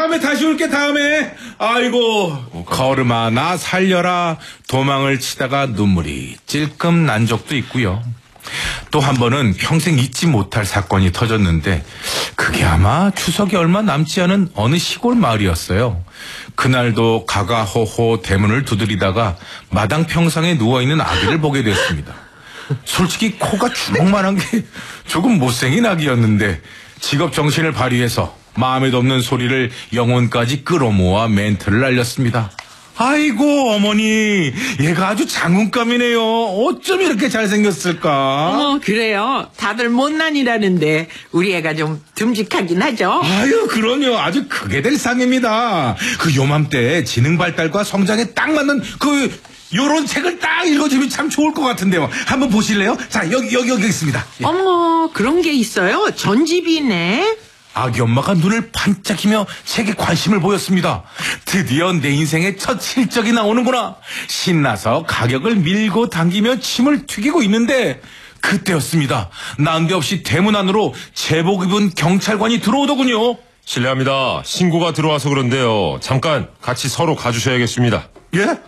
다음에 다시 올게, 다음에. 아이고, 걸음아, 나 살려라. 도망을 치다가 눈물이 찔끔 난 적도 있고요. 또 한 번은 평생 잊지 못할 사건이 터졌는데 그게 아마 추석이 얼마 남지 않은 어느 시골 마을이었어요. 그날도 가가호호 대문을 두드리다가 마당 평상에 누워있는 아기를 보게 됐습니다. 솔직히 코가 주먹만한 게 조금 못생긴 아기였는데 직업 정신을 발휘해서 마음에도 없는 소리를 영혼까지 끌어모아 멘트를 날렸습니다. 아이고 어머니, 얘가 아주 장군감이네요. 어쩜 이렇게 잘생겼을까? 그래요. 다들 못난이라는데 우리 애가 좀 듬직하긴 하죠. 아유, 그럼요. 아주 크게 될 상입니다. 그 요맘때 지능 발달과 성장에 딱 맞는 요런 책을 딱 읽어주면 참 좋을 것 같은데요. 한번 보실래요? 자, 여기 있습니다. 예. 어머, 그런 게 있어요? 전집이네. 아기 엄마가 눈을 반짝이며 책에 관심을 보였습니다. 드디어 내 인생의 첫 실적이 나오는구나. 신나서 가격을 밀고 당기며 침을 튀기고 있는데 그때였습니다. 난데없이 대문 안으로 제복 입은 경찰관이 들어오더군요. 실례합니다. 신고가 들어와서 그런데요. 잠깐 같이 서로 가주셔야겠습니다. 예?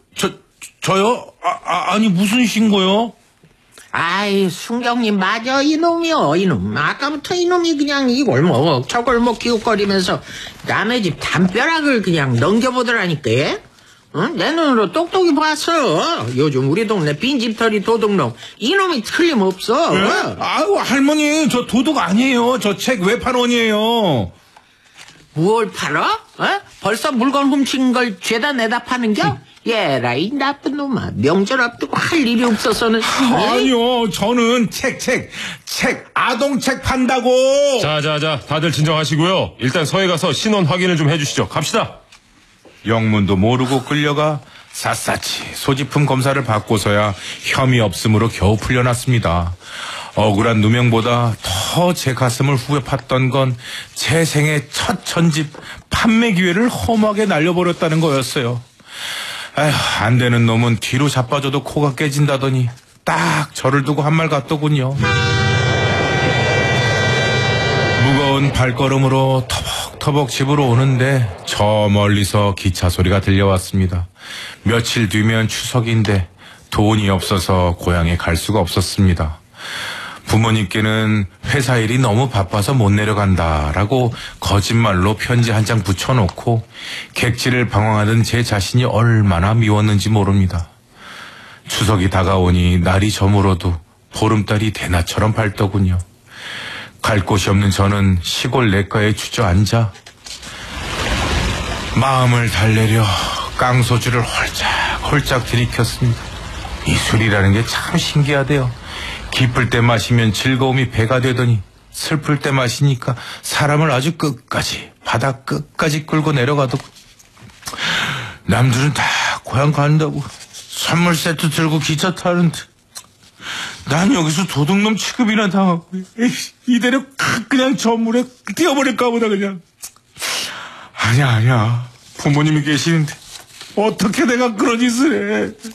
저요? 아니 무슨 신고요? 아이, 순경님 맞아, 이놈이요. 이놈 아까부터 이놈이 그냥 이걸 저걸 기웃거리면서 남의 집 담벼락을 그냥 넘겨보더라니까. 응? 내 눈으로 똑똑히 봤어. 요즘 우리 동네 빈집털이 도둑놈 이놈이 틀림없어. 예? 아유 할머니, 저 도둑 아니에요. 저 책 외판원이에요. 뭘 팔아? 벌써 물건 훔친 걸 죄다 내다 파는겨? 얘라 이 나쁜 놈아, 명절 앞두고 할 일이 없어서는. 아니요, 저는 책 아동책 판다고. 자, 다들 진정하시고요. 일단 서해 가서 신원 확인을 좀 해주시죠. 갑시다. 영문도 모르고 끌려가 샅샅이 소지품 검사를 받고서야 혐의 없음으로 겨우 풀려났습니다. 억울한 누명보다 더 제 가슴을 후벼 팠던 건 제 생애 첫 전집 판매 기회를 험하게 날려버렸다는 거였어요. 에휴, 안 되는 놈은 뒤로 자빠져도 코가 깨진다더니 딱 저를 두고 한 말 같더군요. 무거운 발걸음으로 터벅터벅 집으로 오는데 저 멀리서 기차 소리가 들려왔습니다. 며칠 뒤면 추석인데 돈이 없어서 고향에 갈 수가 없었습니다. 부모님께는 회사 일이 너무 바빠서 못 내려간다라고 거짓말로 편지 한 장 붙여놓고 객지를 방황하던 제 자신이 얼마나 미웠는지 모릅니다. 추석이 다가오니 날이 저물어도 보름달이 대낮처럼 밝더군요. 갈 곳이 없는 저는 시골 내과에 주저앉아 마음을 달래려 깡소주를 홀짝홀짝 들이켰습니다. 이 술이라는 게 참 신기하대요. 기쁠 때 마시면 즐거움이 배가 되더니 슬플 때 마시니까 사람을 아주 끝까지, 바다 끝까지 끌고 내려가더군. 남들은 다 고향 간다고 선물 세트 들고 기차 타는데 난 여기서 도둑놈 취급이나 당하고 이대로 그냥 저 물에 뛰어버릴까 보다 그냥. 아니야. 부모님이 계시는데 어떻게 내가 그런 짓을 해.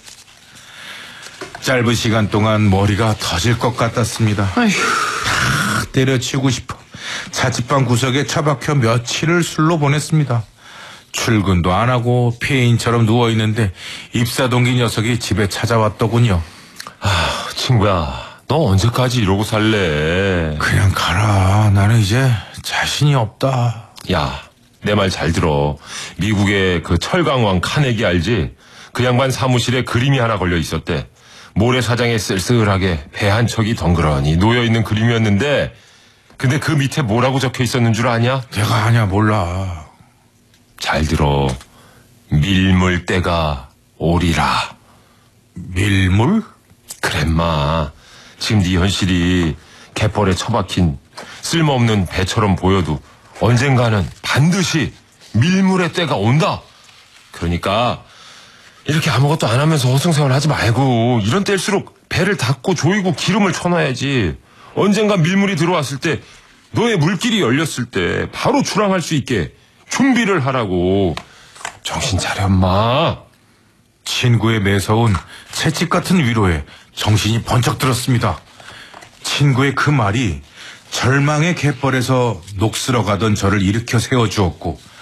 짧은 시간 동안 머리가 터질 것 같았습니다. 때려치우고 싶어 자취방 구석에 처박혀 며칠을 술로 보냈습니다. 출근도 안 하고 폐인처럼 누워있는데 입사동기 녀석이 집에 찾아왔더군요. 친구야, 너 언제까지 이러고 살래? 그냥 가라. 나는 이제 자신이 없다. 야, 내 말 잘 들어. 미국의 그 철강왕 카네기 알지? 그 양반 사무실에 그림이 하나 걸려 있었대. 모래사장에 쓸쓸하게 배 한 척이 덩그러니 놓여있는 그림이었는데 근데 그 밑에 뭐라고 적혀 있었는 줄 아냐? 내가 아냐 몰라. 잘 들어. 밀물때가 오리라. 밀물? 그래 마. 지금 네 현실이 갯벌에 처박힌 쓸모없는 배처럼 보여도 언젠가는 반드시 밀물의 때가 온다. 그러니까 이렇게 아무것도 안 하면서 허송세월 하지 말고 이런 때일수록 배를 닫고 조이고 기름을 쳐놔야지. 언젠가 밀물이 들어왔을 때 너의 물길이 열렸을 때 바로 출항할 수 있게 준비를 하라고. 정신 차려 마. 친구의 매서운 채찍 같은 위로에 정신이 번쩍 들었습니다. 친구의 그 말이 절망의 갯벌에서 녹슬어가던 저를 일으켜 세워주었고